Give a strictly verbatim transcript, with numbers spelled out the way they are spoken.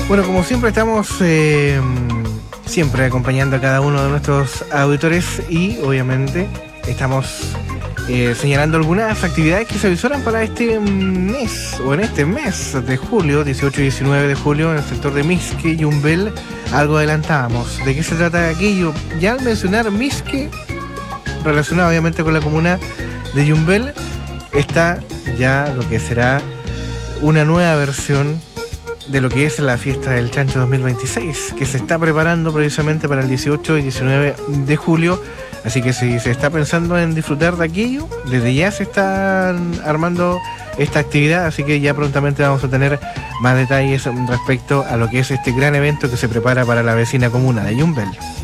Bueno, como siempre estamos eh, siempre acompañando a cada uno de nuestros auditores y obviamente estamos eh, señalando algunas actividades que se avisoran para este mes o en este mes de julio, dieciocho y diecinueve de julio, en el sector de Misque, Yumbel. Algo adelantábamos. ¿De qué se trata aquello? Ya al mencionar Misque, relacionado obviamente con la comuna de Yumbel, está ya lo que será una nueva versión de lo que es la fiesta del Chancho dos mil veintiséis, que se está preparando precisamente para el dieciocho y diecinueve de julio. Así que si se está pensando en disfrutar de aquello, desde ya se está armando esta actividad, así que ya prontamente vamos a tener más detalles respecto a lo que es este gran evento que se prepara para la vecina comuna de Yumbel.